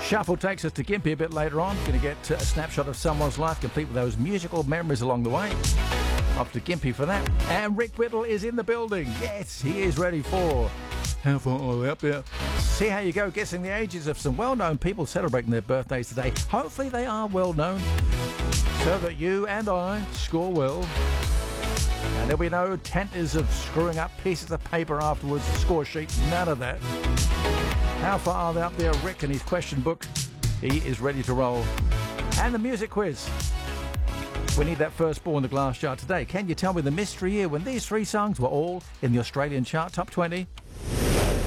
Shuffle takes us to Gympie a bit later on. Going to get a snapshot of someone's life, complete with those musical memories along the way. Off to Gympie for that. And Rick Whittle is in the building. Yes, he is ready for How Far Are They Up There? See how you go guessing the ages of some well-known people celebrating their birthdays today. Hopefully they are well-known, so that you and I score well. And there'll be no tenters of screwing up pieces of paper afterwards, the score sheet, none of that. How far are they up there? Rick and his question book. He is ready to roll. And the music quiz. We need that first ball in the glass jar today. Can you tell me the mystery year when these three songs were all in the Australian chart top 20?